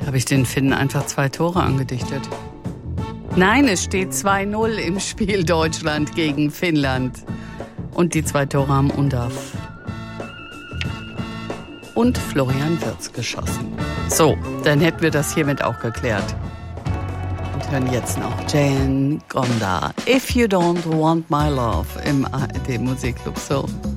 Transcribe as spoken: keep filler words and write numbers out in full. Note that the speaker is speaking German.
Habe ich den Finnen einfach zwei Tore angedichtet? Nein, es steht zwei null im Spiel Deutschland gegen Finnland. Und die zwei Tore haben Undav und Florian Wirtz geschossen. So, dann hätten wir das hiermit auch geklärt. Und hören jetzt noch Jane Gonda. If You Don't Want My Love im A R D Musikclub. So.